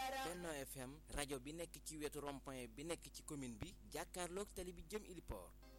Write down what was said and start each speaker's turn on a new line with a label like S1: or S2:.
S1: Benno FM rajo bi nekk ci wetu rond-point bi nekk ci commune bi jàkkaarloog tali bi jëm Iliport